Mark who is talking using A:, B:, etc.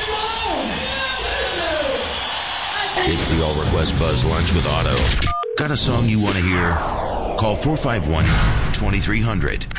A: It's the All Request Buzz Lunch with Otto. Got a song you want to hear? Call 451-2300.